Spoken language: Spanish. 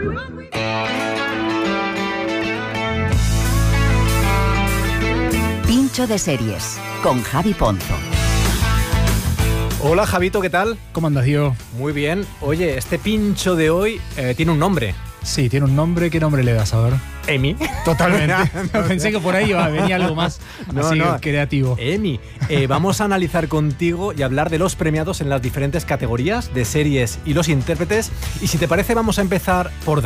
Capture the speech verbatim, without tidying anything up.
Pincho de series con Javi Ponzo. Hola Javito, ¿qué tal? ¿Cómo andas, Diego? Muy bien. Oye, este pincho de hoy eh, tiene un nombre. Sí, tiene un nombre. ¿Qué nombre le das, a ver? Emi. Totalmente. Pensé que por ahí iba, venía algo más no, así no. creativo. Emi. Eh, vamos a analizar contigo y hablar de los premiados en las diferentes categorías de series y los intérpretes. Y si te parece, vamos a empezar por